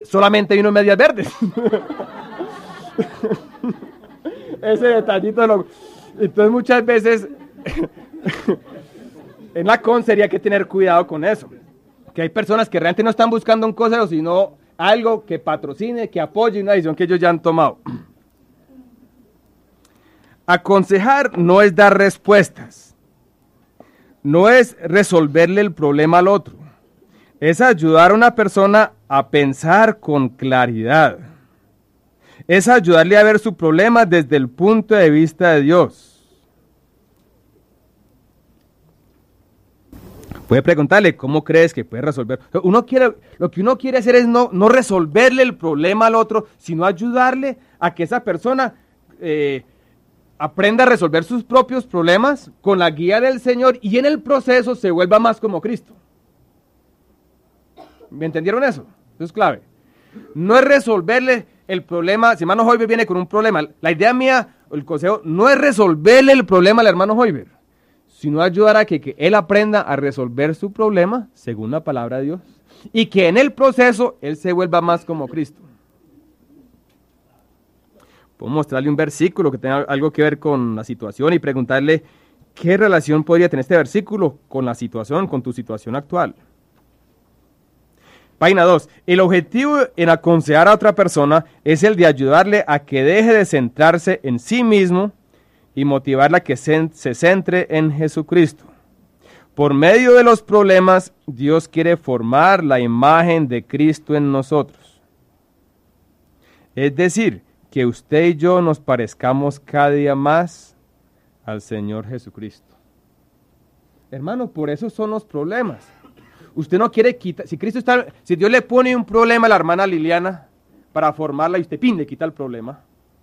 solamente hay unos medias verdes. Ese detallito. Entonces muchas veces en la consejería hay que tener cuidado con eso. Que hay personas que realmente no están buscando un consejo, sino algo que patrocine, que apoye una decisión que ellos ya han tomado. Aconsejar no es dar respuestas, no es resolverle el problema al otro, es ayudar a una persona a pensar con claridad, es ayudarle a ver su problema desde el punto de vista de Dios. Puede preguntarle, ¿cómo crees que puede resolver? Lo que uno quiere hacer es no resolverle el problema al otro, sino ayudarle a que esa persona aprenda a resolver sus propios problemas con la guía del Señor y en el proceso se vuelva más como Cristo. ¿Me entendieron eso? Eso es clave. No es resolverle el problema. Si hermano Hoiber viene con un problema, la idea mía, el consejo, no es resolverle el problema al hermano Hoiber, sino ayudar a que él aprenda a resolver su problema según la palabra de Dios y que en el proceso él se vuelva más como Cristo. Puedo mostrarle un versículo que tenga algo que ver con la situación y preguntarle qué relación podría tener este versículo con la situación, con tu situación actual. Página 2. El objetivo en aconsejar a otra persona es el de ayudarle a que deje de centrarse en sí mismo y motivarla a que se centre en Jesucristo. Por medio de los problemas, Dios quiere formar la imagen de Cristo en nosotros. Es decir, que usted y yo nos parezcamos cada día más al Señor Jesucristo. Hermano, por eso son los problemas. Usted no quiere quitar, si Dios le pone un problema a la hermana Liliana para formarla y usted le quita el problema.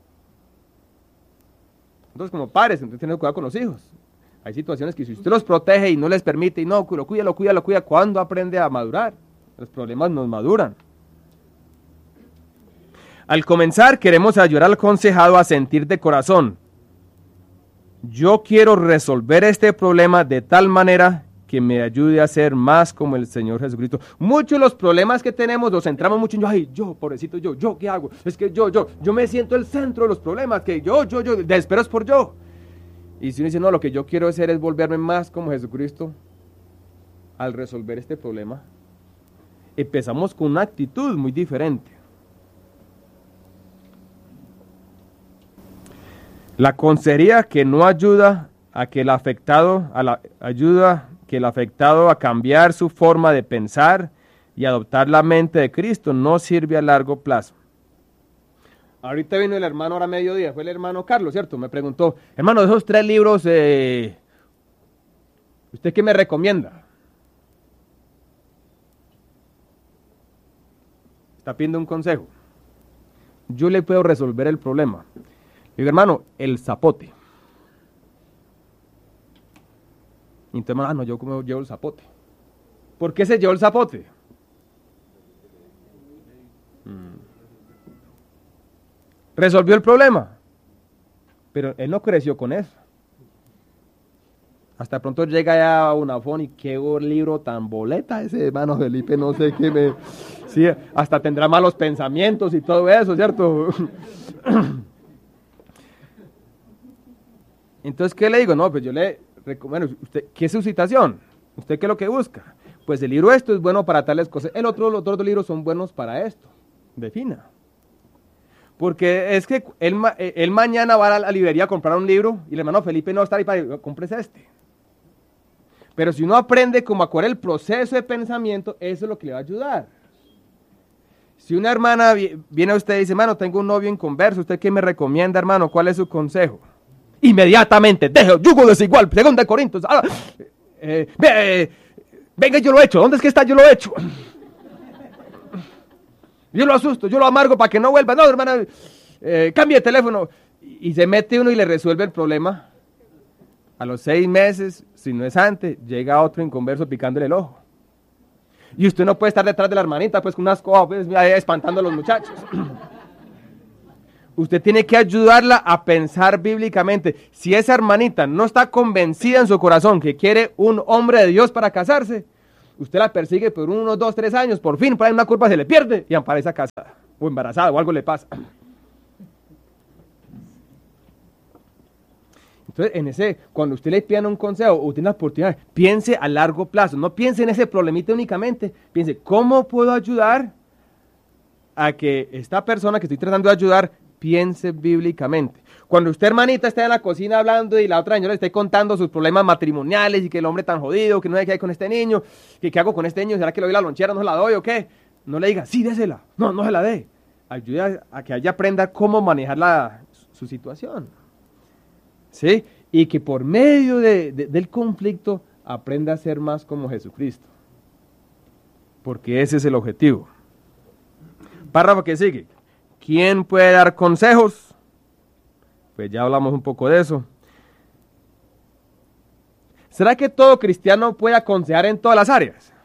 Entonces, como padres, entonces tener cuidado con los hijos. Hay situaciones que si usted los protege y no les permite, y no, lo cuida, ¿cuándo aprende a madurar? Los problemas nos maduran. Al comenzar, queremos ayudar al aconsejado a sentir de corazón: yo quiero resolver este problema de tal manera que me ayude a ser más como el Señor Jesucristo. Muchos de los problemas que tenemos los centramos mucho en yo, pobrecito, yo, ¿qué hago? Es que yo me siento el centro de los problemas, que yo, desespero es por yo. Y si uno dice, no, lo que yo quiero hacer es volverme más como Jesucristo al resolver este problema, empezamos con una actitud muy diferente. La consejería que no ayuda a que el afectado, a cambiar su forma de pensar y adoptar la mente de Cristo no sirve a largo plazo. Ahorita vino el hermano ahora a mediodía, fue el hermano Carlos, ¿cierto? Me preguntó, hermano, de esos 3 libros, ¿usted qué me recomienda? Está pidiendo un consejo. Yo le puedo resolver el problema. Digo, hermano, el zapote. Y entonces, hermano, yo como llevo el zapote. ¿Por qué se llevó el zapote? Resolvió el problema, pero él no creció con eso. Hasta pronto llega ya a Unafón y qué libro tan boleta ese, hermano Felipe, no sé qué me... Sí, hasta tendrá malos pensamientos y todo eso, ¿cierto? Entonces, ¿qué le digo? No, pues yo le recomiendo, usted, ¿qué es su situación? ¿Usted qué es lo que busca? Pues el libro esto es bueno para tales cosas, los otros 2 libros son buenos para esto. Defina. Porque es que él mañana va a la librería a comprar un libro y el hermano Felipe no está ahí para compres este. Pero si uno aprende como a cuál es el proceso de pensamiento, eso es lo que le va a ayudar. Si una hermana viene a usted y dice, hermano, tengo un novio inconverso, ¿usted qué me recomienda, hermano? ¿Cuál es su consejo? Inmediatamente, deje yugo desigual, 2 Corintios. Venga, yo lo he hecho. ¿Dónde es que está? Yo lo he hecho. Yo lo asusto, yo lo amargo para que no vuelva. No, hermana, cambie de teléfono. Y se mete uno y le resuelve el problema. A los 6 meses, si no es antes, llega otro inconverso picándole el ojo. Y usted no puede estar detrás de la hermanita, pues con unas cosas, pues, espantando a los muchachos. Usted tiene que ayudarla a pensar bíblicamente. Si esa hermanita no está convencida en su corazón que quiere un hombre de Dios para casarse, usted la persigue por unos 2, 3 años, por fin, por ahí una curva se le pierde y aparece casada o embarazada o algo le pasa. Entonces, cuando usted le pida un consejo o tiene la oportunidad, piense a largo plazo, no piense en ese problemita únicamente, piense, ¿cómo puedo ayudar a que esta persona que estoy tratando de ayudar piense bíblicamente? Cuando usted, hermanita, está en la cocina hablando y la otra señora le esté contando sus problemas matrimoniales y que el hombre tan jodido, que no sé qué hay con este niño, que qué hago con este niño, ¿será que le doy la lonchera, no se la doy o qué? No le diga, sí, désela, no se la dé. Ayuda a que ella aprenda cómo manejar su situación. ¿Sí? Y que por medio del conflicto aprenda a ser más como Jesucristo. Porque ese es el objetivo. Párrafo que sigue. ¿Quién puede dar consejos? Pues ya hablamos un poco de eso. ¿Será que todo cristiano puede aconsejar en todas las áreas?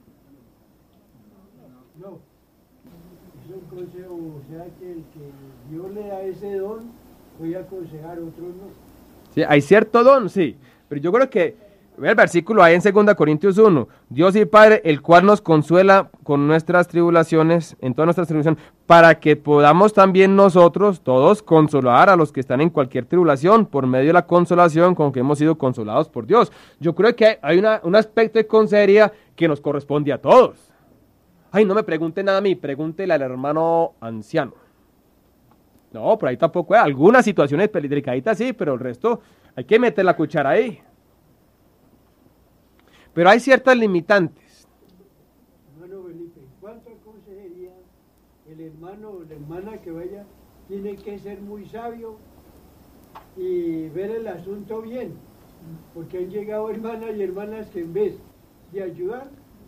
No. Es un consejo, o sea que el que Dios le da ese don, puede aconsejar, otros no. Sí, hay cierto don, sí, pero yo creo que, ve el versículo ahí en 2 Corintios 1, Dios y Padre, el cual nos consuela con nuestras tribulaciones, en todas nuestras tribulaciones, para que podamos también nosotros, todos, consolar a los que están en cualquier tribulación, por medio de la consolación con que hemos sido consolados por Dios. Yo creo que hay un aspecto de consejería que nos corresponde a todos. Ay, no me pregunte nada a mí, pregúntele al hermano anciano. No, por ahí tampoco hay. Algunas situaciones delicaditas sí, pero el resto hay que meter la cuchara ahí. Pero hay ciertas limitantes. Hermano Felipe, en cuanto a consejería, el hermano o la hermana que vaya tiene que ser muy sabio y ver el asunto bien. Porque han llegado hermanas y hermanas que en vez de ayudar,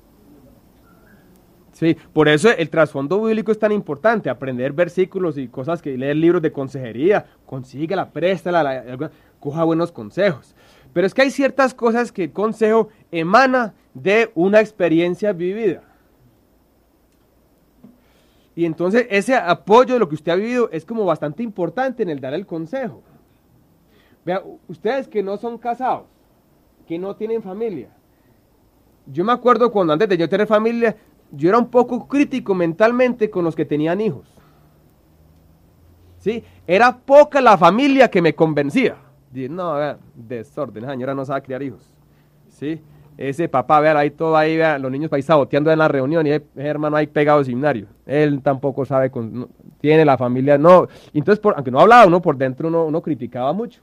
Sí, por eso el trasfondo bíblico es tan importante, aprender versículos y cosas que leer libros de consejería, consíguela, préstala, coja buenos consejos. Pero es que hay ciertas cosas que el consejo emana de una experiencia vivida. Y entonces ese apoyo de lo que usted ha vivido es como bastante importante en el dar el consejo. Vea, ustedes que no son casados, que no tienen familia. Yo me acuerdo cuando antes de yo tener familia, yo era un poco crítico mentalmente con los que tenían hijos. ¿Sí? Era poca la familia que me convencía. Dije, no, vea, desorden, esa señora no sabe criar hijos. ¿Sí? Ese papá, vea, ahí todo ahí, vea, los niños ahí saboteando en la reunión y ese hermano ahí pegado al seminario. Él tampoco sabe, no, tiene la familia, no. Entonces, aunque no hablaba uno, por dentro uno criticaba mucho.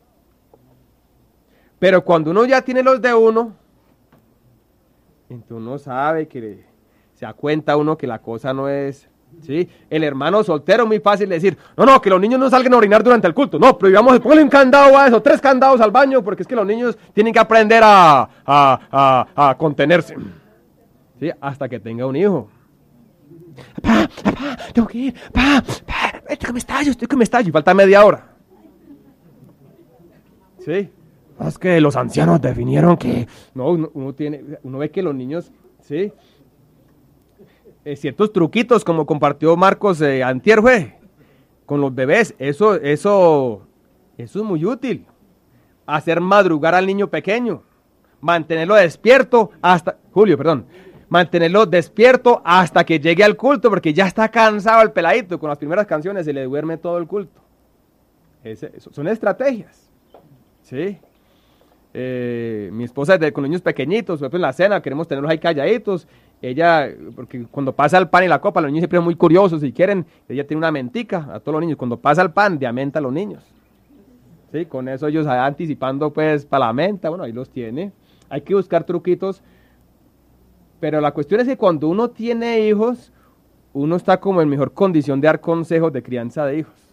Pero cuando uno ya tiene los de uno, entonces uno sabe que se da cuenta uno que la cosa no es, ¿sí? El hermano soltero, muy fácil de decir, no, que los niños no salgan a orinar durante el culto, no, prohibamos, ponle un candado a eso, 3 candados al baño, porque es que los niños tienen que aprender a contenerse, ¿sí? Hasta que tenga un hijo. Papá, tengo que ir, papá, estoy que me estallo, y falta media hora. ¿Sí? Es que los ancianos definieron que, no, uno ve que los niños, ¿sí? Ciertos truquitos como compartió Marcos antier, con los bebés, eso es muy útil. Hacer madrugar al niño pequeño, mantenerlo despierto mantenerlo despierto hasta que llegue al culto, porque ya está cansado el peladito, con las primeras canciones se le duerme todo el culto. Son estrategias, ¿sí? Mi esposa con niños pequeñitos, por ejemplo en la cena queremos tenerlos ahí calladitos, ella, porque cuando pasa el pan y la copa, los niños siempre son muy curiosos y quieren, ella tiene una mentica a todos los niños, cuando pasa el pan, diamenta a los niños, ¿sí? Con eso ellos anticipando pues para la menta, bueno, ahí los tiene, hay que buscar truquitos, pero la cuestión es que cuando uno tiene hijos, uno está como en mejor condición de dar consejos de crianza de hijos,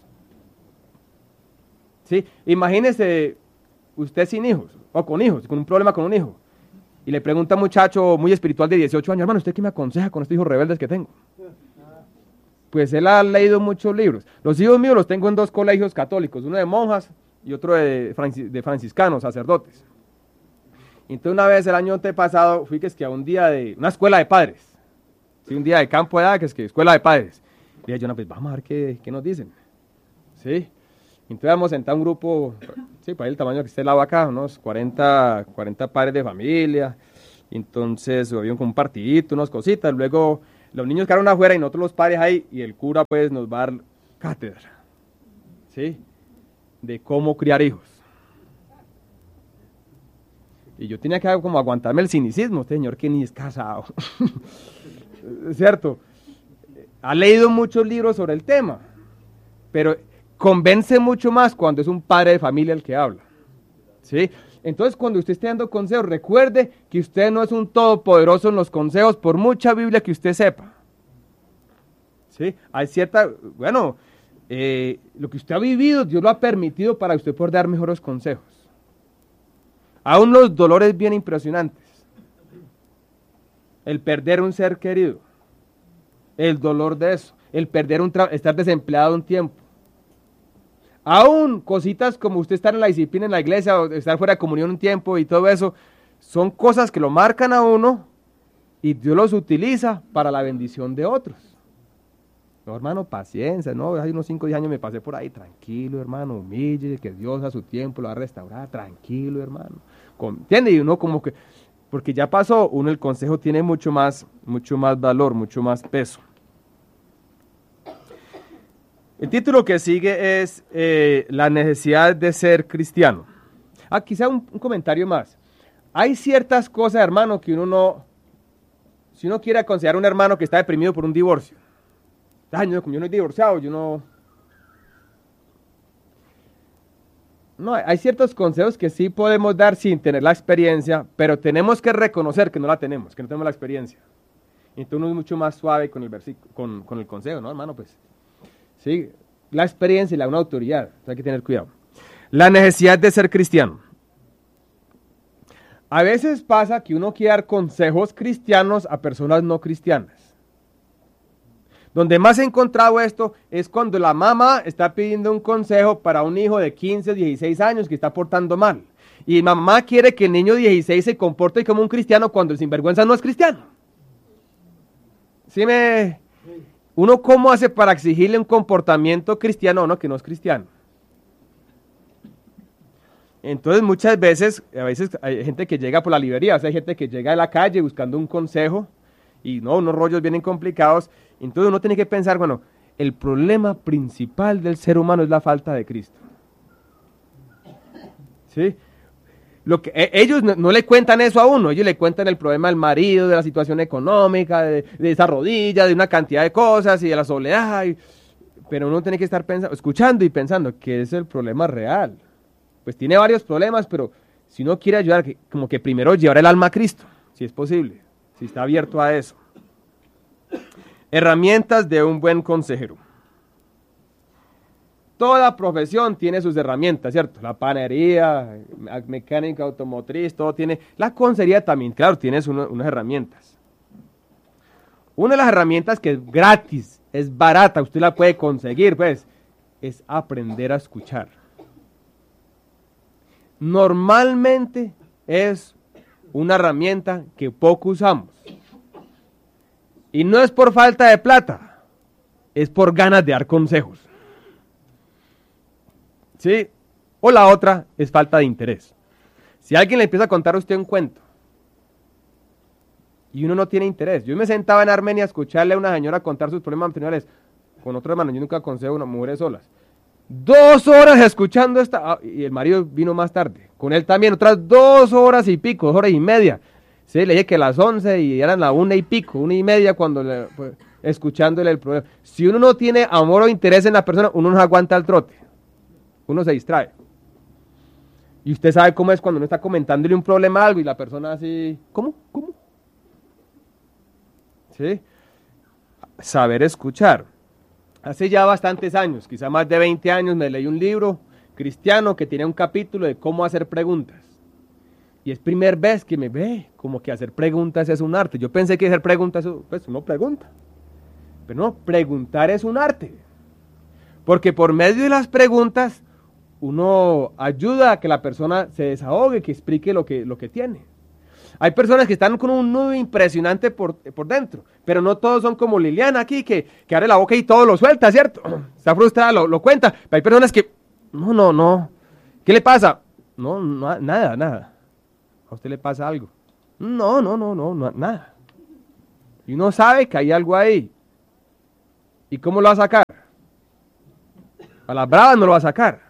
¿sí? Imagínese usted sin hijos, o con hijos, con un problema con un hijo, y le pregunta a un muchacho muy espiritual de 18 años, hermano, ¿usted qué me aconseja con estos hijos rebeldes que tengo? Pues él ha leído muchos libros. Los hijos míos los tengo en 2 colegios católicos, uno de monjas y otro de franciscanos, sacerdotes. Y entonces una vez el año antepasado fui que a un día de una escuela de padres, ¿sí? Un día de campo de edad, que escuela de padres. Y dije yo, no, pues vamos a ver qué nos dicen, ¿sí? Entonces vamos a sentar un grupo, sí, para el tamaño que esté el lado acá, unos 40 padres de familia, Entonces había un partidito, unas cositas, luego los niños quedaron afuera y nosotros los padres ahí, y el cura pues nos va a dar cátedra, ¿sí? De cómo criar hijos. Y yo tenía que como aguantarme el cinicismo, señor que ni es casado, ¿cierto? Ha leído muchos libros sobre el tema, pero convence mucho más cuando es un padre de familia el que habla, ¿sí? Entonces, cuando usted esté dando consejos, recuerde que usted no es un todopoderoso en los consejos por mucha Biblia que usted sepa, ¿sí? Hay cierta, bueno, lo que usted ha vivido, Dios lo ha permitido para usted poder dar mejores consejos. Aún los dolores bien impresionantes, el perder un ser querido, el dolor de eso, el perder estar desempleado un tiempo, aún cositas como usted estar en la disciplina en la iglesia o estar fuera de comunión un tiempo y todo eso, son cosas que lo marcan a uno y Dios los utiliza para la bendición de otros. No, hermano, paciencia, no, hace unos 5 o 10 años me pasé por ahí, tranquilo, hermano, humille, que Dios a su tiempo lo va a restaurar, tranquilo, hermano. ¿Entiende? Y uno como que, porque ya pasó, uno el consejo tiene mucho más valor, mucho más peso. El título que sigue es la necesidad de ser cristiano. Quizá un comentario más. Hay ciertas cosas, hermano, que uno no, si uno quiere considerar a un hermano que está deprimido por un divorcio, como yo no he divorciado, yo no... No, hay ciertos consejos que sí podemos dar sin tener la experiencia, pero tenemos que reconocer que no la tenemos, que no tenemos la experiencia. Entonces uno es mucho más suave con el versículo, con el consejo, ¿no, hermano? Pues, sí, la experiencia y una autoridad, entonces hay que tener cuidado. La necesidad de ser cristiano. A veces pasa que uno quiere dar consejos cristianos a personas no cristianas. Donde más he encontrado esto es cuando la mamá está pidiendo un consejo para un hijo de 15, 16 años que está portando mal. Y mamá quiere que el niño de 16 se comporte como un cristiano cuando el sinvergüenza no es cristiano. ¿Uno cómo hace para exigirle un comportamiento cristiano a uno que no es cristiano? Entonces muchas veces, a veces hay gente que llega por la librería, o sea, hay gente que llega a la calle buscando un consejo y no, unos rollos vienen complicados. Entonces uno tiene que pensar, bueno, el problema principal del ser humano es la falta de Cristo. ¿Sí? Ellos no le cuentan eso a uno, ellos le cuentan el problema del marido, de la situación económica, de esa rodilla, de una cantidad de cosas y de la soledad. Pero uno tiene que estar escuchando y pensando que es el problema real. Pues tiene varios problemas, pero si uno quiere ayudar, como que primero llevar el alma a Cristo, si es posible, si está abierto a eso. Herramientas de un buen consejero. Toda profesión tiene sus herramientas, ¿cierto? La panadería, mecánica automotriz, todo tiene. La consejería también, claro, tiene unas herramientas. Una de las herramientas que es gratis, es barata, usted la puede conseguir, pues, es aprender a escuchar. Normalmente es una herramienta que poco usamos. Y no es por falta de plata, es por ganas de dar consejos. ¿Sí? O la otra es falta de interés. Si alguien le empieza a contar a usted un cuento y uno no tiene interés. Yo me sentaba en Armenia a escucharle a una señora contar sus problemas matrimoniales con otro hermano. Yo nunca aconsejo a unas mujeres solas. 2 horas escuchando esta, y el marido vino más tarde. Con él también, otras 2 horas y pico, 2 horas y media. Sí, le dije que las 11 y eran las 1 y pico, 1 y media cuando escuchándole el problema. Si uno no tiene amor o interés en la persona, uno no aguanta el trote. Uno se distrae. Y usted sabe cómo es cuando uno está comentándole un problema a algo y la persona así, ¿cómo? ¿Sí? Saber escuchar. Hace ya bastantes años, quizá más de 20 años, me leí un libro cristiano que tiene un capítulo de cómo hacer preguntas. Y es primera vez que me ve como que hacer preguntas es un arte. Yo pensé que hacer preguntas, pues uno pregunta. Pero no, preguntar es un arte. Porque por medio de las preguntas, uno ayuda a que la persona se desahogue, que explique lo que tiene. Hay personas que están con un nudo impresionante por dentro, pero no todos son como Liliana aquí, que abre la boca y todo lo suelta, ¿cierto? Está frustrada, lo cuenta. Pero hay personas que, no. ¿Qué le pasa? No, nada. A usted le pasa algo. No, nada. Y uno sabe que hay algo ahí. ¿Y cómo lo va a sacar? A las bravas no lo va a sacar.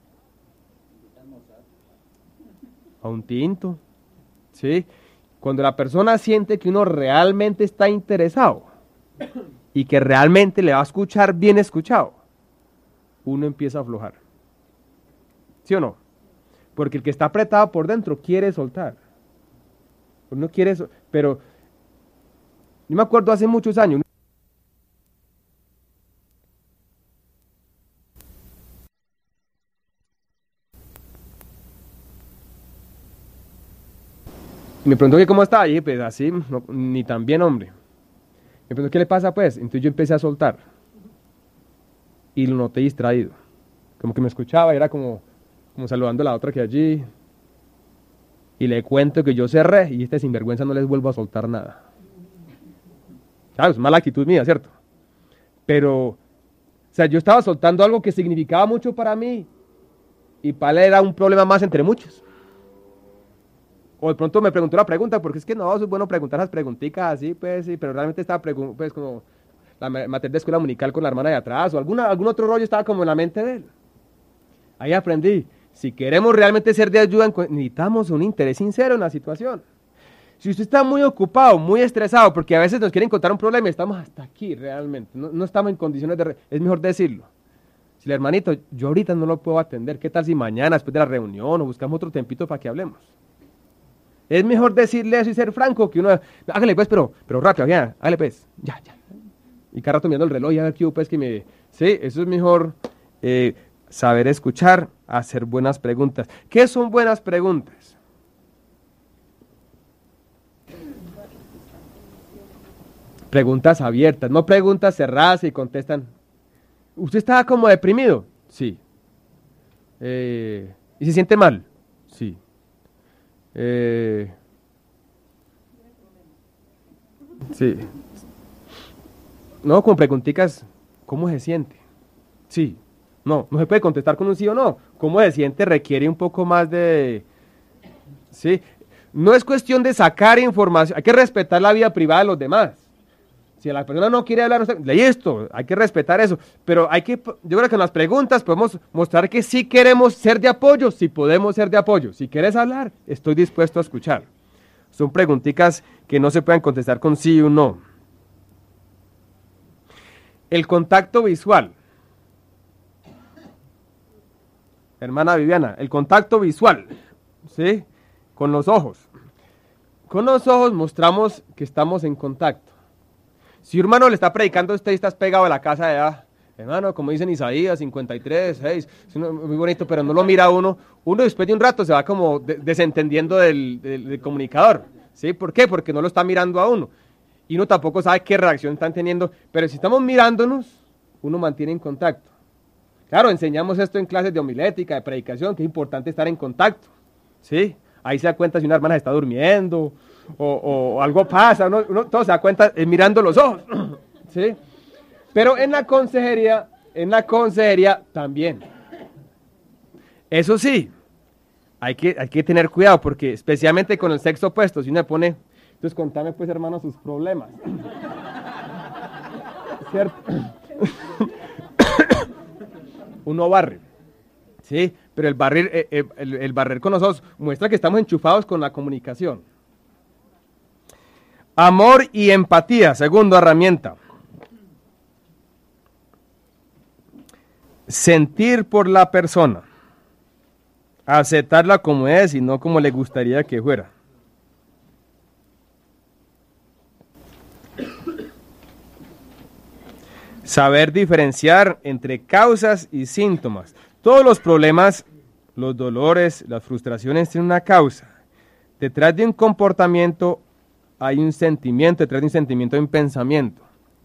A un tinto. ¿Sí? Cuando la persona siente que uno realmente está interesado y que realmente le va a escuchar bien escuchado, uno empieza a aflojar. ¿Sí o no? Porque el que está apretado por dentro quiere soltar. Uno quiere eso, pero yo me acuerdo hace muchos años. Y me preguntó que cómo estaba, y dije, pues así, no, ni tan bien, hombre. Me preguntó, ¿qué le pasa, pues? Entonces yo empecé a soltar. Y lo noté distraído. Como que me escuchaba, era como saludando a la otra que allí. Y le cuento que yo cerré, y este sinvergüenza no les vuelvo a soltar nada. Claro, es mala actitud mía, ¿cierto? Pero, o sea, yo estaba soltando algo que significaba mucho para mí, y para él era un problema más entre muchos. O de pronto me preguntó la pregunta, porque es que no, es bueno preguntar las preguntitas así, pues, sí, pero realmente estaba pues como la materia de escuela dominical con la hermana de atrás, o algún otro rollo estaba como en la mente de él. Ahí aprendí, si queremos realmente ser de ayuda, necesitamos un interés sincero en la situación. Si usted está muy ocupado, muy estresado, porque a veces nos quieren contar un problema y estamos hasta aquí realmente, no estamos en condiciones de... es mejor decirlo. Si el hermanito, yo ahorita no lo puedo atender, ¿qué tal si mañana, después de la reunión, o buscamos otro tempito para que hablemos? Es mejor decirle eso y ser franco que uno, hágale pues, pero rápido, ya, hágale pues, ya. Y cada rato mirando el reloj y a ver qué hubo, pues que me... Sí, eso es mejor saber escuchar, hacer buenas preguntas. ¿Qué son buenas preguntas? Preguntas abiertas, no preguntas cerradas y contestan. ¿Usted está como deprimido? Sí. ¿Y se siente mal? Sí. Sí. No, con preguntitas, ¿cómo se siente? Sí. No se puede contestar con un sí o no. ¿Cómo se siente? Requiere un poco más de... Sí. No es cuestión de sacar información, hay que respetar la vida privada de los demás. Si la persona no quiere hablar, listo, hay que respetar eso. Pero yo creo que en las preguntas podemos mostrar que sí queremos ser de apoyo, sí podemos ser de apoyo. Si quieres hablar, estoy dispuesto a escuchar. Son preguntitas que no se pueden contestar con sí o no. El contacto visual. Hermana Viviana, el contacto visual, ¿sí? Con los ojos. Con los ojos mostramos que estamos en contacto. Si un hermano le está predicando a usted y estás pegado a la casa de hermano, como dicen Isaías 53, 6, es muy bonito, pero no lo mira uno después de un rato se va como desentendiendo del comunicador, ¿sí? ¿Por qué? Porque no lo está mirando a uno. Y uno tampoco sabe qué reacción están teniendo, pero si estamos mirándonos, uno mantiene en contacto. Claro, enseñamos esto en clases de homilética, de predicación, que es importante estar en contacto, ¿sí? Ahí se da cuenta si una hermana está durmiendo o algo pasa, uno todo se da cuenta mirando los ojos, ¿sí? Pero en la consejería también. Eso sí, hay que tener cuidado porque especialmente con el sexo opuesto, si uno le pone, entonces contame pues hermano sus problemas. ¿Cierto? Uno barre, ¿sí? Pero el barrer con nosotros muestra que estamos enchufados con la comunicación. Amor y empatía, segunda herramienta. Sentir por la persona. Aceptarla como es y no como le gustaría que fuera. Saber diferenciar entre causas y síntomas. Todos los problemas, los dolores, las frustraciones tienen una causa. Detrás de un comportamiento hay un sentimiento, detrás de un sentimiento hay un pensamiento.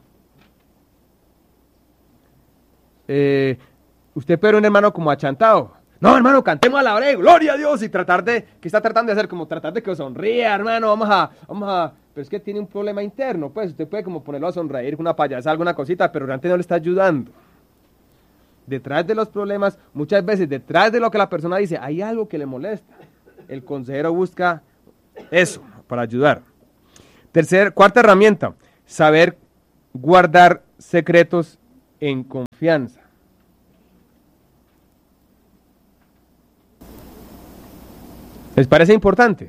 Usted puede ver un hermano como achantado. No, hermano, cantemos a la hora, gloria a Dios, y ¿qué está tratando de hacer? Como tratar de que sonría, hermano, vamos a, pero es que tiene un problema interno, pues usted puede como ponerlo a sonreír con una payasada, alguna cosita, pero realmente no le está ayudando. Detrás de los problemas, muchas veces, detrás de lo que la persona dice, hay algo que le molesta. El consejero busca eso, para ayudar. Cuarta herramienta, saber guardar secretos en confianza. ¿Les parece importante?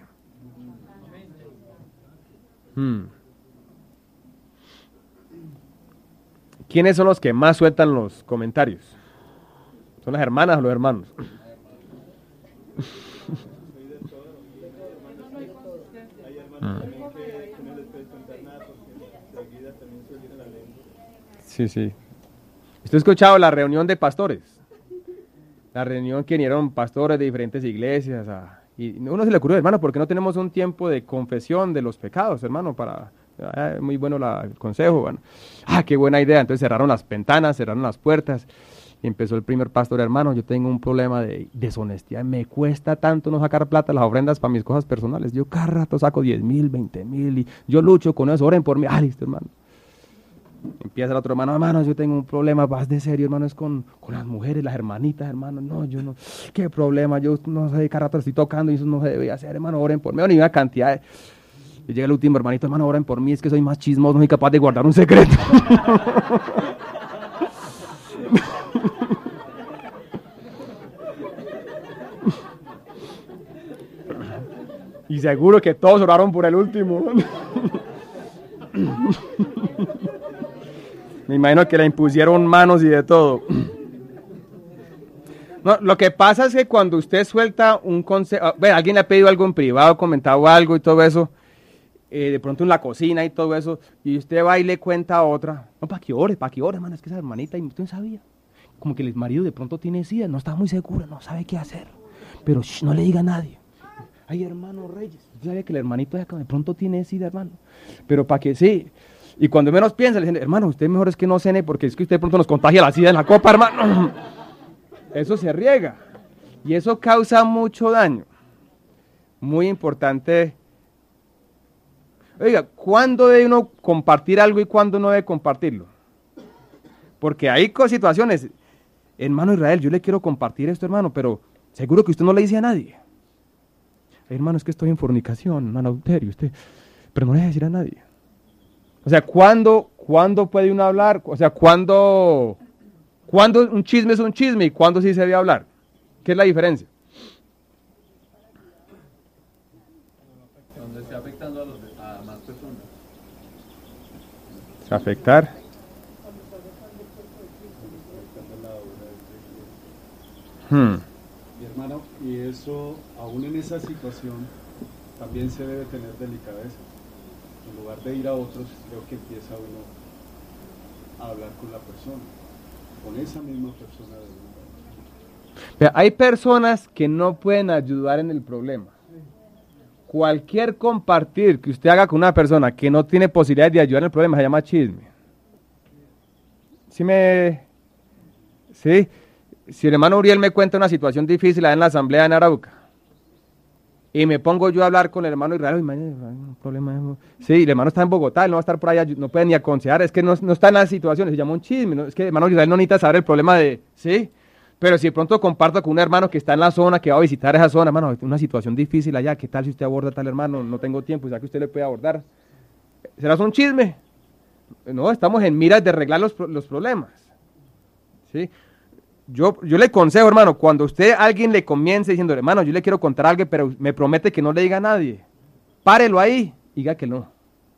¿Quiénes son los que más sueltan los comentarios? ¿Son las hermanas o los hermanos? Sí, sí. ¿Usted ha escuchado la reunión de pastores? La reunión que vinieron pastores de diferentes iglesias. Y uno se le ocurrió, hermano, ¿por qué no tenemos un tiempo de confesión de los pecados, hermano? Muy bueno el consejo. Bueno. Qué buena idea. Entonces cerraron las ventanas, cerraron las puertas. Y empezó el primer pastor, hermano, yo tengo un problema de deshonestidad. Me cuesta tanto no sacar plata, las ofrendas para mis cosas personales. Yo cada rato saco 10,000, 20,000 y yo lucho con eso. Oren por mí. Listo, hermano. Empieza el otro hermano, yo tengo un problema más de serio, hermano, es con las mujeres, las hermanitas, hermano. No, yo no. ¿Qué problema? Yo no sé, cada rato estoy tocando y eso no se debe hacer, hermano. Oren por mí. Ni una cantidad de... Y llega el último hermanito, hermano, oren por mí, es que soy más chismoso, no soy capaz de guardar un secreto. Y seguro que todos oraron por el último. Me imagino que le impusieron manos y de todo. No, lo que pasa es que cuando usted suelta un consejo, alguien le ha pedido algo en privado, comentado algo y todo eso, de pronto en la cocina y todo eso, y usted va y le cuenta a otra, no, para que ore, hermano, es que esa hermanita, y usted no sabía, como que el marido de pronto tiene sida, no está muy seguro, no sabe qué hacer, pero no le diga a nadie. Ay, hermano Reyes, usted sabe que el hermanito de pronto tiene sida, hermano, pero para que sí. Y cuando menos piensa, le dicen, hermano, usted mejor es que no cene porque es que usted de pronto nos contagia la sida en la copa, hermano. Eso se riega. Y eso causa mucho daño. Muy importante. Oiga, ¿cuándo debe uno compartir algo y cuándo no debe compartirlo? Porque hay situaciones, hermano Israel, yo le quiero compartir esto, hermano, pero seguro que usted no le dice a nadie. Hermano, es que estoy en fornicación, en adulterio, pero no le debe decir a nadie. O sea, ¿cuándo puede uno hablar? O sea, ¿cuándo un chisme es un chisme y cuándo sí se debe hablar? ¿Qué es la diferencia? Donde esté afectando a más personas. Afectar. Mi hermano, y eso, aún en esa situación, también se debe tener delicadeza. En lugar de ir a otros, creo que empieza uno a hablar con la persona, con esa misma persona de uno. Hay personas que no pueden ayudar en el problema. Cualquier compartir que usted haga con una persona que no tiene posibilidad de ayudar en el problema se llama chisme. ¿Sí? Si el hermano Uriel me cuenta una situación difícil en la asamblea en Arauca, y me pongo yo a hablar con el hermano Israel, un problema. Sí, el hermano está en Bogotá, él no va a estar por allá, no puede ni aconsejar, es que no está en las situaciones, se llama un chisme, ¿no? Es que el hermano Israel no necesita saber el problema ¿sí? Pero si de pronto comparto con un hermano que está en la zona, que va a visitar esa zona, hermano, una situación difícil allá, ¿qué tal si usted aborda a tal hermano? No tengo tiempo, ¿sabes que usted le puede abordar? ¿Será un chisme? No, estamos en miras de arreglar los problemas, ¿sí? Yo le aconsejo, hermano, cuando alguien le comience diciendo, hermano, yo le quiero contar algo, pero me promete que no le diga a nadie, párelo ahí, diga que no.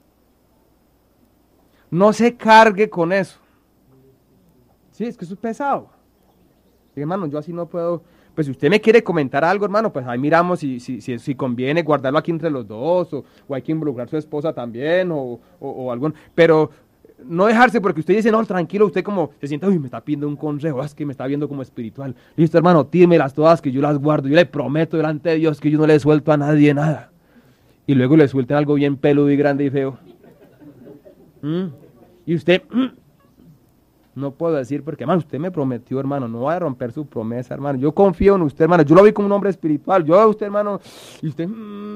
No se cargue con eso. Sí, es que eso es pesado. Diga, hermano, yo así no puedo. Pues si usted me quiere comentar algo, hermano, pues ahí miramos si conviene guardarlo aquí entre los dos, o hay que involucrar a su esposa también, o algún. Pero no dejarse porque usted dice, no, tranquilo, usted como se sienta, uy, me está pidiendo un consejo, es que me está viendo como espiritual. Listo, hermano, tíremelas todas que yo las guardo, yo le prometo delante de Dios que yo no le suelto a nadie nada. Y luego le suelten algo bien peludo y grande y feo. Y usted, no puedo decir porque, hermano, usted me prometió, hermano, no va a romper su promesa, hermano. Yo confío en usted, hermano, yo lo vi como un hombre espiritual, yo a usted, hermano, y usted,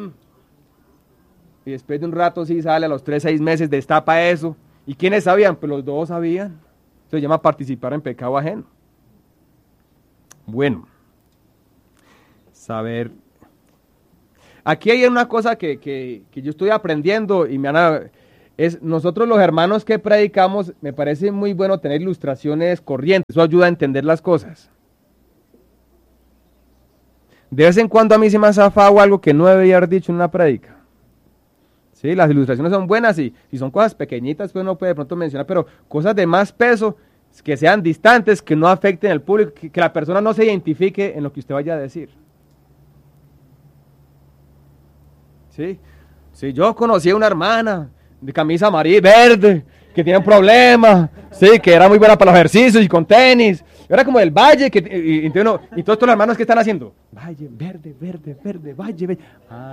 y después de un rato sí sale, a los 3, 6 meses destapa eso. ¿Y quiénes sabían? Pues los dos sabían. Eso se llama participar en pecado ajeno. Bueno, saber. aquí hay una cosa que yo estoy aprendiendo y nosotros los hermanos que predicamos, me parece muy bueno tener ilustraciones corrientes, eso ayuda a entender las cosas. De vez en cuando a mí se me ha zafado algo que no debería haber dicho en una prédica. Sí, las ilustraciones son buenas y si son cosas pequeñitas, pues uno puede de pronto mencionar, pero cosas de más peso, que sean distantes, que no afecten al público, que la persona no se identifique en lo que usted vaya a decir. Sí, sí, yo conocí a una hermana de camisa amarilla y verde, que tiene un problema, sí, que era muy buena para los ejercicios y con tenis. Era como del valle, y todos estos hermanos que están haciendo, valle, verde, verde, verde, valle, verde.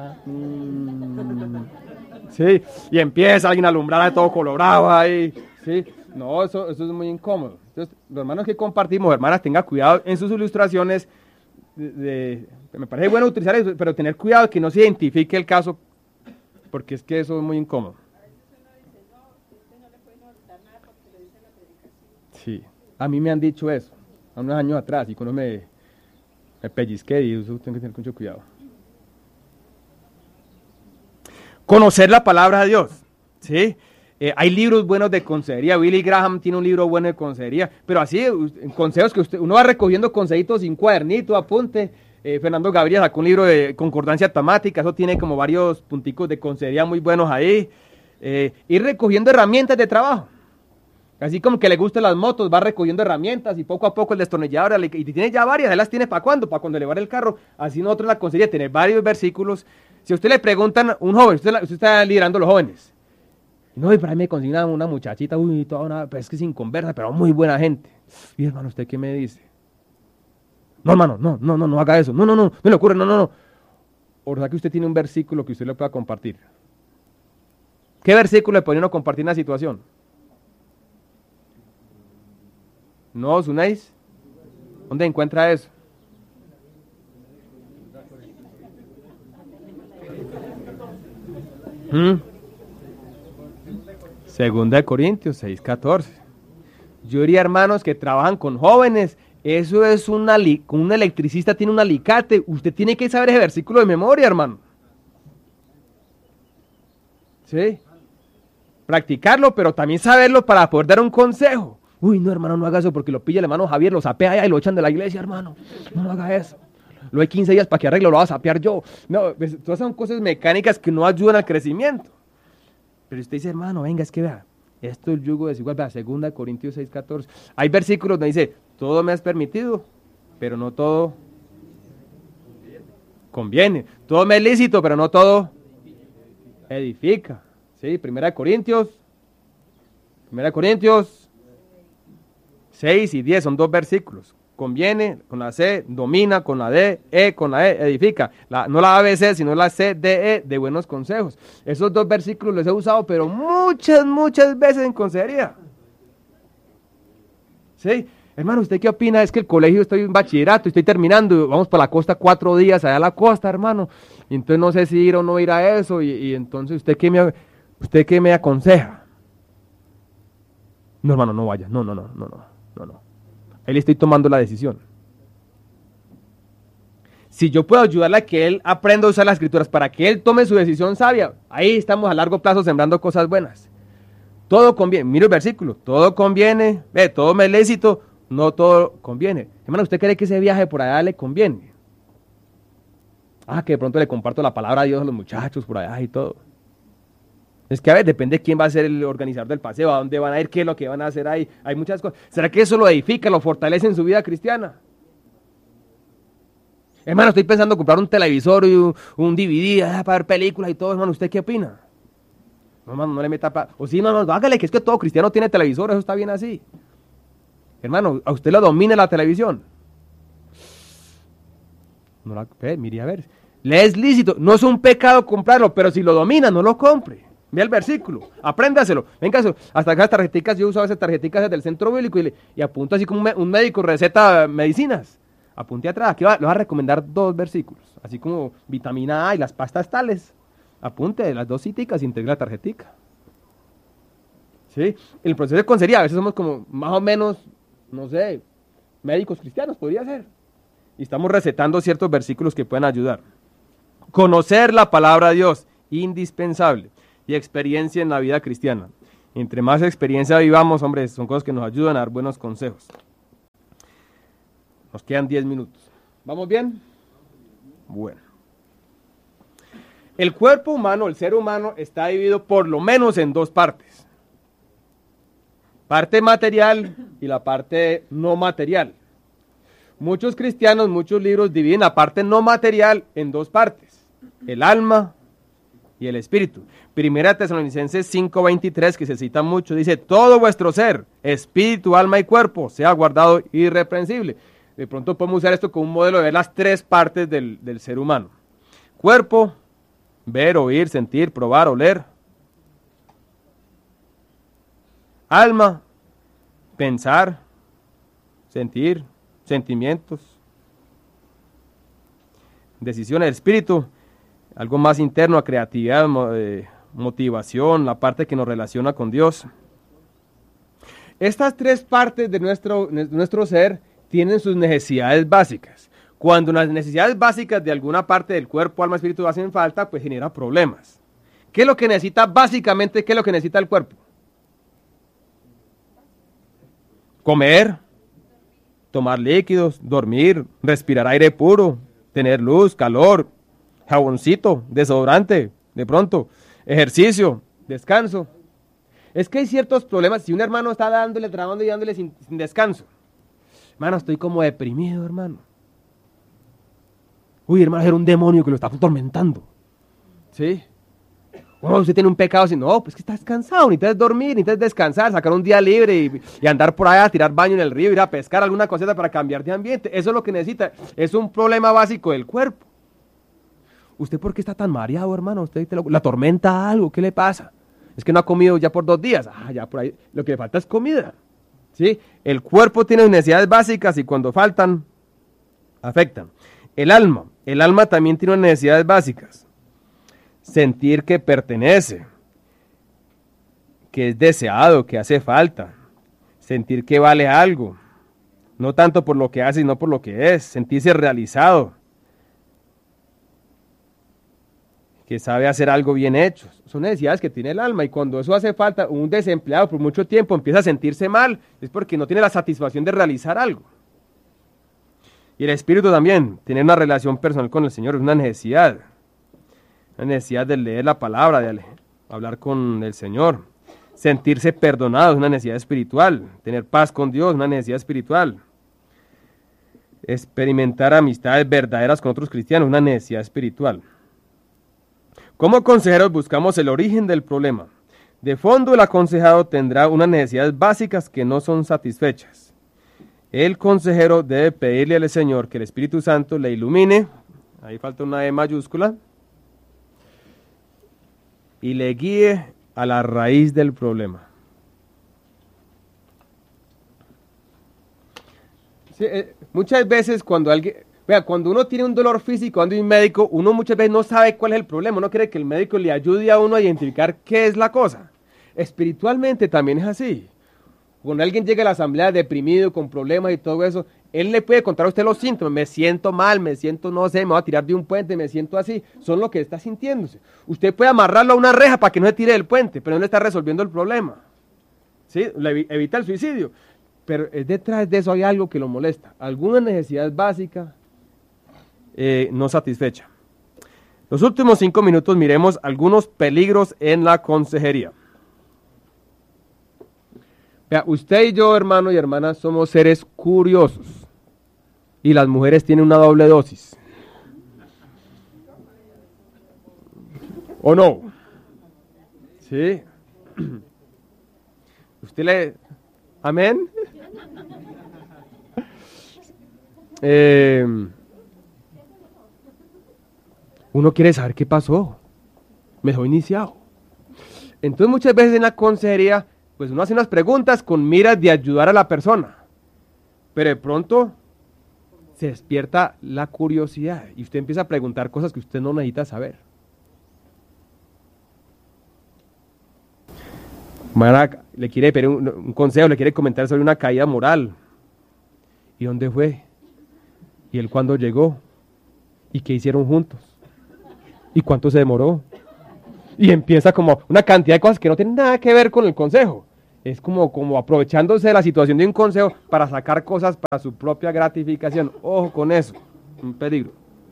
Sí, y empieza alguien a alumbrar de todo colorado ahí, sí. No, eso es muy incómodo. Entonces, los hermanos que compartimos, hermanas, tengan cuidado en sus ilustraciones. Me parece bueno utilizar eso, pero tener cuidado que no se identifique el caso, porque es que eso es muy incómodo. Sí, a mí me han dicho eso, a unos años atrás, y cuando me pellizqué y eso tengo que tener mucho cuidado. Conocer la palabra de Dios, ¿sí? Hay libros buenos de consejería. Billy Graham tiene un libro bueno de consejería, pero así, consejos que uno va recogiendo consejitos sin cuadernito, apunte. Fernando Gaviria sacó un libro de concordancia temática, eso tiene como varios punticos de consejería muy buenos ahí. Ir recogiendo herramientas de trabajo. Así como que le gustan las motos, va recogiendo herramientas y poco a poco el destornillador, y tiene ya varias, él las tiene ¿para cuándo? Para cuando le va el carro. Así nosotros en la consejería tener varios versículos. Si a usted le preguntan, un joven, usted está liderando a los jóvenes. No, y para mí me consigna una muchachita, pues es que sin conversa, pero muy buena gente. Y hermano, ¿usted qué me dice? No, hermano, no haga eso. No le ocurre, no. O sea que usted tiene un versículo que usted le pueda compartir. ¿Qué versículo le podría uno compartir en la situación? ¿No os unéis? ¿Dónde encuentra eso? Segunda de Corintios 6:14. Yo diría, hermanos, que trabajan con jóvenes, eso es un electricista tiene un alicate, usted tiene que saber ese versículo de memoria, hermano. ¿Sí? Practicarlo, pero también saberlo para poder dar un consejo. Uy, no, hermano, no haga eso porque lo pilla el hermano Javier, lo sapea allá y lo echan de la iglesia, hermano. No haga eso. Lo hay 15 días para que arregle, lo va a sapear yo. No, pues, todas son cosas mecánicas que no ayudan al crecimiento. Pero usted dice, hermano, venga, es que vea, esto es el yugo desigual, vea, 2 Corintios 6:14. Hay versículos donde dice, todo me has permitido, pero no todo conviene. Todo me es lícito, pero no todo edifica. ¿Sí? 1 Corintios 6 y 10 son 2 versículos. Conviene con la C, domina con la D, con la E, edifica. No la ABC, sino la CDE, de buenos consejos. Esos 2 versículos los he usado, pero muchas veces en consejería. ¿Sí? Hermano, ¿usted qué opina? Es que el colegio, estoy en bachillerato, estoy terminando, vamos para la costa 4 días, allá a la costa, hermano. Y entonces no sé si ir o no ir a eso, y entonces, ¿usted qué me aconseja? No, hermano, no vaya, no. Ahí le estoy tomando la decisión. Si yo puedo ayudarle a que él aprenda a usar las escrituras para que él tome su decisión sabia, ahí estamos a largo plazo sembrando cosas buenas. Todo conviene, mire el versículo, todo conviene, todo me es lícito, no todo conviene. Hermano, ¿usted cree que ese viaje por allá le conviene? Que de pronto le comparto la palabra de Dios a los muchachos por allá y todo. Es que a ver, depende de quién va a ser el organizador del paseo, a dónde van a ir, qué es lo que van a hacer ahí. Hay muchas cosas. ¿Será que eso lo edifica, lo fortalece en su vida cristiana? Hermano, estoy pensando en comprar un televisor y un DVD para ver películas y todo, hermano. ¿Usted qué opina? No, hermano, no le meta o sí, no, hágale, que es que todo cristiano tiene televisor, eso está bien así. Hermano, ¿a usted lo domina la televisión? No mire, a ver. Le es lícito, no es un pecado comprarlo, pero si lo domina, no lo compre. Vea el versículo, apréndaselo, venga, hasta acá las tarjeticas, yo usaba esas tarjeticas del centro bíblico y apunto así como un médico receta medicinas, apunte atrás, aquí le va a recomendar 2 versículos, así como vitamina A y las pastas tales, apunte las 2 citicas, integra la tarjetica. ¿Sí? El proceso de consejería, a veces somos como más o menos, no sé, médicos cristianos, podría ser, y estamos recetando ciertos versículos que pueden ayudar. Conocer la palabra de Dios, indispensable. Y experiencia en la vida cristiana. Entre más experiencia vivamos, hombre, son cosas que nos ayudan a dar buenos consejos. Nos quedan 10 minutos. ¿Vamos bien? Bueno. El cuerpo humano, el ser humano, está dividido por lo menos en dos partes. Parte material y la parte no material. Muchos cristianos, muchos libros dividen la parte no material en dos partes. El alma y el espíritu. Primera Tesalonicenses 5:23, que se cita mucho, dice, todo vuestro ser, espíritu, alma y cuerpo, sea guardado irreprensible. De pronto podemos usar esto como un modelo de ver las tres partes del ser humano. Cuerpo, ver, oír, sentir, probar, oler. Alma, pensar, sentir, sentimientos. Decisiones. El espíritu, algo más interno, a creatividad, motivación, la parte que nos relaciona con Dios. Estas tres partes de nuestro ser tienen sus necesidades básicas. Cuando las necesidades básicas de alguna parte del cuerpo, alma, espíritu hacen falta, pues genera problemas. ¿Qué es lo que necesita básicamente? ¿Qué es lo que necesita el cuerpo? Comer, tomar líquidos, dormir, respirar aire puro, tener luz, calor, jaboncito, desodorante, de pronto, ejercicio, descanso. Es que hay ciertos problemas. Si un hermano está dándole, trabajando y dándole sin descanso. Hermano, estoy como deprimido, hermano. Uy, hermano, era un demonio que lo está atormentando. ¿Sí? Oh, usted tiene un pecado así. No, pues que estás cansado, necesitas dormir, necesitas descansar, sacar un día libre y andar por allá a tirar baño en el río, ir a pescar alguna cosita para cambiar de ambiente. Eso es lo que necesita. Es un problema básico del cuerpo. ¿Usted por qué está tan mareado, hermano? ¿Usted la atormenta algo? ¿Qué le pasa? Es que no ha comido ya por 2 días. Ya por ahí. Lo que le falta es comida. ¿Sí? El cuerpo tiene necesidades básicas y cuando faltan, afectan. El alma también tiene necesidades básicas. Sentir que pertenece, que es deseado, que hace falta. Sentir que vale algo. No tanto por lo que hace, sino por lo que es. Sentirse realizado. Que sabe hacer algo bien hecho. Son necesidades que tiene el alma y cuando eso hace falta, un desempleado por mucho tiempo empieza a sentirse mal, es porque no tiene la satisfacción de realizar algo. Y el espíritu también, tener una relación personal con el Señor es una necesidad de leer la palabra, de hablar con el Señor. Sentirse perdonado es una necesidad espiritual, tener paz con Dios es una necesidad espiritual. Experimentar amistades verdaderas con otros cristianos es una necesidad espiritual. Como consejeros buscamos el origen del problema. De fondo, el aconsejado tendrá unas necesidades básicas que no son satisfechas. El consejero debe pedirle al Señor que el Espíritu Santo le ilumine, ahí falta una E mayúscula, y le guíe a la raíz del problema. Sí, muchas veces cuando uno tiene un dolor físico, anda a un médico, uno muchas veces no sabe cuál es el problema, uno cree que el médico le ayude a uno a identificar qué es la cosa. Espiritualmente también es así. Cuando alguien llega a la asamblea deprimido, con problemas y todo eso, él le puede contar a usted los síntomas, me siento mal, me siento, no sé, me voy a tirar de un puente, me siento así, son lo que está sintiéndose. Usted puede amarrarlo a una reja para que no se tire del puente, pero no le está resolviendo el problema. ¿Sí? Evita el suicidio. Pero detrás de eso hay algo que lo molesta, alguna necesidad básica no satisfecha. Los últimos 5 minutos miremos algunos peligros en la consejería. Vea, usted y yo, hermano y hermana, somos seres curiosos. Y las mujeres tienen una doble dosis. ¿O no? ¿Sí? ¿Usted le... ¿Amén? Uno quiere saber qué pasó. Me dejó iniciado. Entonces muchas veces en la consejería, pues uno hace unas preguntas con miras de ayudar a la persona. Pero de pronto se despierta la curiosidad y usted empieza a preguntar cosas que usted no necesita saber. Le quiere pedir un consejo, le quiere comentar sobre una caída moral. ¿Y dónde fue? ¿Y él cuándo llegó? ¿Y qué hicieron juntos? ¿Y cuánto se demoró? Y empieza como una cantidad de cosas que no tienen nada que ver con el consejo. Es como aprovechándose de la situación de un consejo para sacar cosas para su propia gratificación. Ojo con eso, un peligro.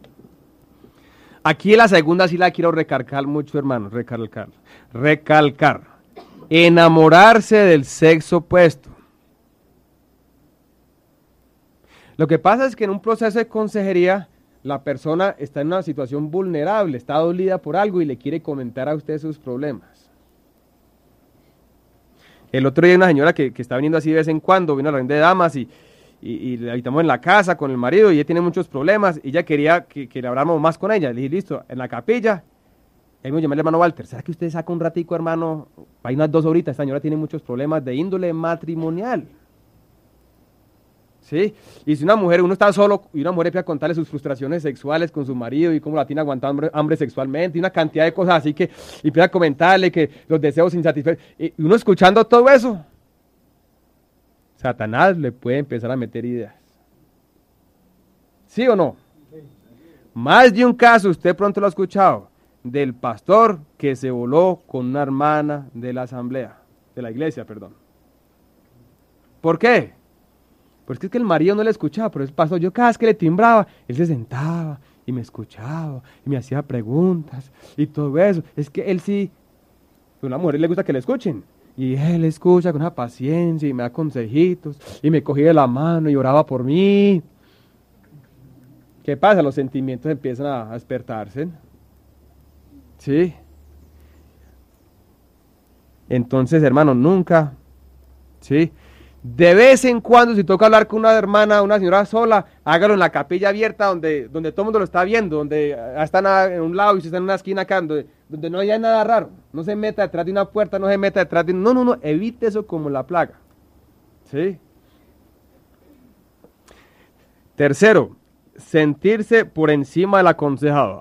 Aquí la segunda sí la quiero recalcar mucho, hermanos, recalcar. Enamorarse del sexo opuesto. Lo que pasa es que en un proceso de consejería, la persona está en una situación vulnerable, está dolida por algo y le quiere comentar a usted sus problemas. El otro día una señora que está viniendo así de vez en cuando, vino a la reunión de damas y le habitamos en la casa con el marido y ella tiene muchos problemas y ella quería que le habláramos más con ella. Le dije, listo, en la capilla, él me llamó el hermano Walter, ¿será que usted saca un ratico, hermano? Hay unas 2 horitas, esta señora tiene muchos problemas de índole matrimonial. ¿Sí? Y si una mujer, uno está solo y una mujer empieza a contarle sus frustraciones sexuales con su marido y cómo la tiene aguantando hambre sexualmente y una cantidad de cosas así que empieza a comentarle que los deseos insatisfechos y uno escuchando todo eso, Satanás le puede empezar a meter ideas. ¿Sí o no? Más de un caso, usted pronto lo ha escuchado, del pastor que se voló con una hermana de la asamblea, de la iglesia, perdón. ¿Por qué? Pues es que el marido no le escuchaba, pero el pastor, yo cada vez que le timbraba, él se sentaba y me escuchaba y me hacía preguntas y todo eso. Es que él sí, a una mujer le gusta que le escuchen. Y él escucha con esa paciencia y me da consejitos y me cogía de la mano y oraba por mí. ¿Qué pasa? Los sentimientos empiezan a despertarse. ¿Sí? Entonces, hermano, nunca, ¿sí? De vez en cuando, si toca hablar con una hermana, una señora sola, hágalo en la capilla abierta donde todo el mundo lo está viendo, donde están en un lado y usted está en una esquina acá, donde no haya nada raro. No se meta detrás de una puerta, no se meta detrás de... No, evite eso como la plaga. ¿Sí? Tercero, sentirse por encima del aconsejado.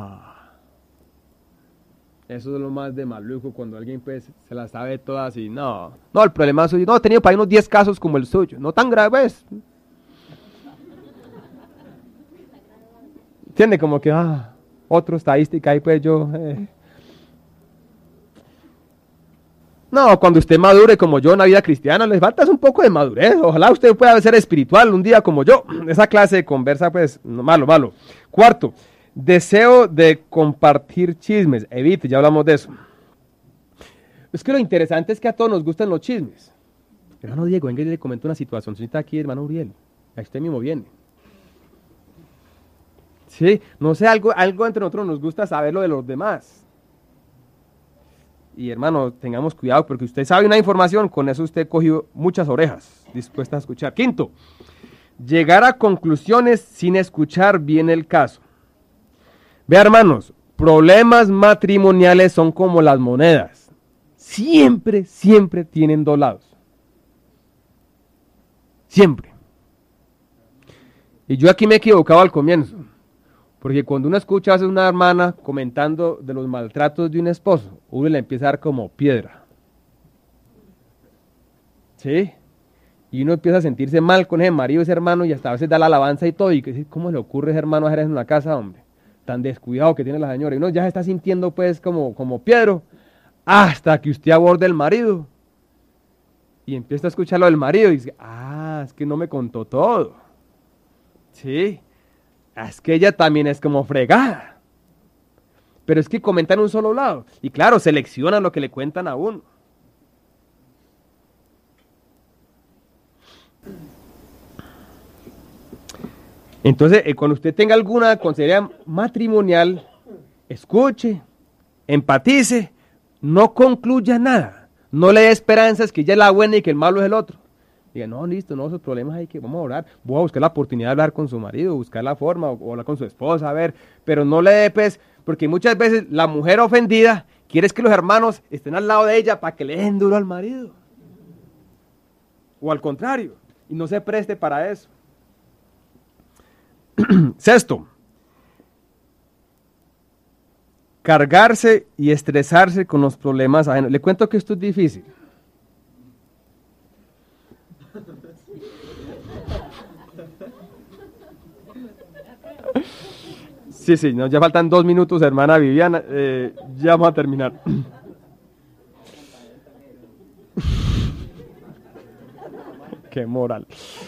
Eso es lo más de maluco cuando alguien pues se la sabe todas y no, el problema es suyo. No, he tenido para ahí unos 10 casos como el suyo, no tan graves. ¿Entiende? Como que, otra estadística ahí pues yo. No, cuando usted madure como yo en la vida cristiana, les falta un poco de madurez. Ojalá usted pueda ser espiritual un día como yo. Esa clase de conversa pues, malo. Cuarto, deseo de compartir chismes. Evite, ya hablamos de eso. Es que lo interesante es que a todos nos gustan los chismes. Hermano Diego, venga y le comento una situación. Está aquí, hermano Uriel. A usted mismo viene. Sí, no sé, algo entre nosotros nos gusta saber lo de los demás. Y hermano, tengamos cuidado porque usted sabe una información, con eso usted cogió muchas orejas dispuestas a escuchar. Quinto, llegar a conclusiones sin escuchar bien el caso. Vea, hermanos, problemas matrimoniales son como las monedas. Siempre tienen 2 lados. Siempre. Y yo aquí me he equivocado al comienzo. Porque cuando uno escucha a una hermana comentando de los maltratos de un esposo, uno le empieza a dar como piedra. ¿Sí? Y uno empieza a sentirse mal con ese marido, ese hermano, y hasta a veces da la alabanza y todo. Y que ¿cómo le ocurre a ese hermano hacer eso en la casa, hombre? Tan descuidado que tiene la señora. Y uno ya se está sintiendo pues como piedro, hasta que usted aborde el marido. Y empieza a escuchar lo del marido y dice, es que no me contó todo. ¿Sí? Es que ella también es como fregada. Pero es que comentan un solo lado. Y claro, seleccionan lo que le cuentan a uno. Entonces, cuando usted tenga alguna consejería matrimonial, escuche, empatice, no concluya nada. No le dé esperanzas que ella es la buena y que el malo es el otro. Diga, no, listo, no, esos problemas hay que, vamos a orar. Voy a buscar la oportunidad de hablar con su marido, buscar la forma, o hablar con su esposa, a ver. Pero no le dé, pues, porque muchas veces la mujer ofendida quiere que los hermanos estén al lado de ella para que le den duro al marido. O al contrario, y no se preste para eso. Sexto, cargarse y estresarse con los problemas ajenos. Le cuento que esto es difícil. Sí, no, ya faltan 2 minutos, hermana Viviana. Ya vamos a terminar. Qué moral.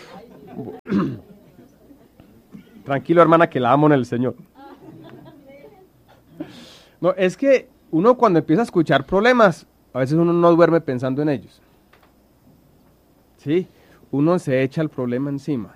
Tranquilo, hermana, que la amo en el Señor. No, es que uno cuando empieza a escuchar problemas, a veces uno no duerme pensando en ellos. Sí, uno se echa el problema encima.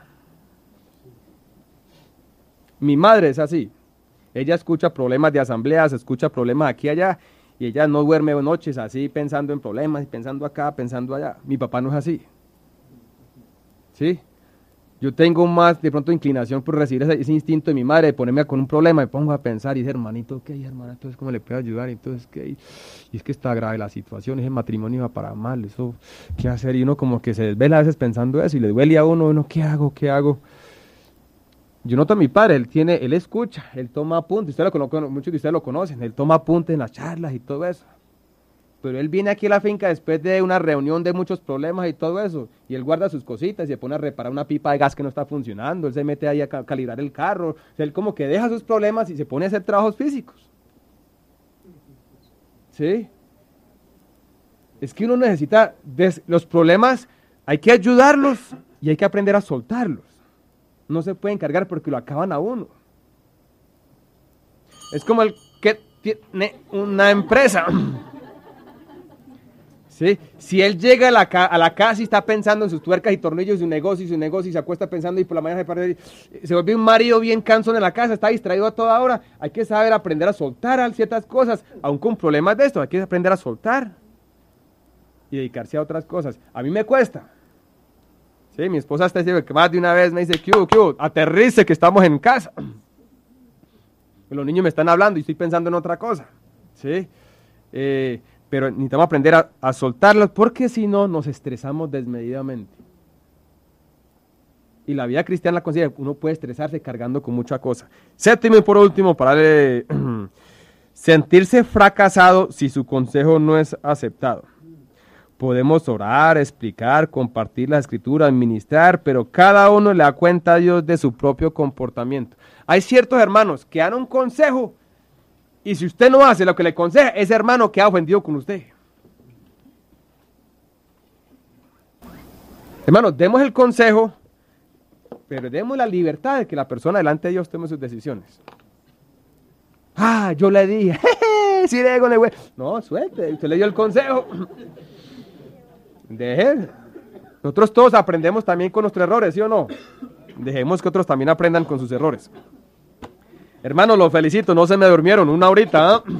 Mi madre es así. Ella escucha problemas de asambleas, escucha problemas aquí y allá, y ella no duerme noches así pensando en problemas, y pensando acá, pensando allá. Mi papá no es así. ¿Sí? Yo tengo más, de pronto, inclinación por recibir ese instinto de mi madre, de ponerme con un problema, me pongo a pensar y decir, hermanito, ¿qué hay, hermana? Entonces, ¿cómo le puedo ayudar? Entonces, ¿qué hay? Y es que está grave la situación, ese matrimonio va para mal, eso, ¿qué hacer? Y uno como que se desvela a veces pensando eso, y le duele a uno, ¿qué hago? ¿Qué hago? Yo noto a mi padre, él escucha, él toma apuntes, muchos de ustedes lo conocen, él toma apuntes en las charlas y todo eso. Pero él viene aquí a la finca después de una reunión de muchos problemas y todo eso, y él guarda sus cositas y se pone a reparar una pipa de gas que no está funcionando, él se mete ahí a calibrar el carro, o sea, él como que deja sus problemas y se pone a hacer trabajos físicos. ¿Sí? Es que uno necesita, los problemas hay que ayudarlos y hay que aprender a soltarlos. No se pueden cargar porque lo acaban a uno. Es como el que tiene una empresa. ¿Sí? Si él llega a la casa y está pensando en sus tuercas y tornillos, su negocio, y se acuesta pensando y por la mañana se vuelve un marido bien cansón en la casa, está distraído a toda hora, hay que saber aprender a soltar ciertas cosas, aun con problemas de esto, hay que aprender a soltar y dedicarse a otras cosas. A mí me cuesta. Sí, mi esposa está diciendo que más de una vez me dice, ¿qué hubo? Aterrice que estamos en casa. Los niños me están hablando y estoy pensando en otra cosa. ¿Sí? Pero necesitamos aprender a soltarlos porque si no nos estresamos desmedidamente. Y la vida cristiana la considera, uno puede estresarse cargando con mucha cosa. Séptimo y por último, para sentirse fracasado si su consejo no es aceptado. Podemos orar, explicar, compartir la escritura, administrar, pero cada uno le da cuenta a Dios de su propio comportamiento. Hay ciertos hermanos que dan un consejo y si usted no hace lo que le aconseja, ese hermano queda ofendido con usted. Hermanos, demos el consejo, pero demos la libertad de que la persona delante de Dios tome sus decisiones. Yo le dije, si le digo, no, suelte, usted le dio el consejo. Deje. Nosotros todos aprendemos también con nuestros errores, ¿sí o no? Dejemos que otros también aprendan con sus errores. Hermanos, los felicito, no se me durmieron, una horita, ¿eh?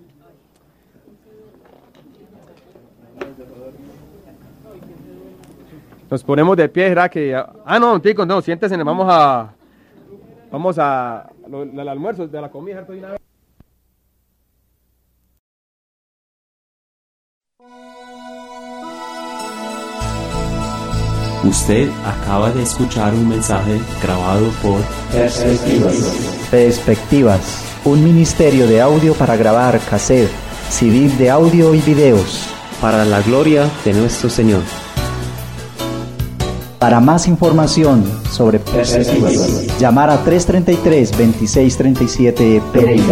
Nos ponemos de pie, ¿verdad? No, siéntense, vamos al almuerzo, de la comida, ¿cierto? De una vez. Usted acaba de escuchar un mensaje grabado por Perspectivas, un ministerio de audio para grabar cassette, CD de audio y videos. para la gloria de nuestro Señor. Para más información sobre Perspectivas, llamar a 333-2637 Pereira.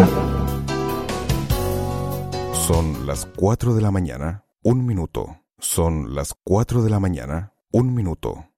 Son las 4 de la mañana, 1 minuto. Son las 4 de la mañana, 1 minuto.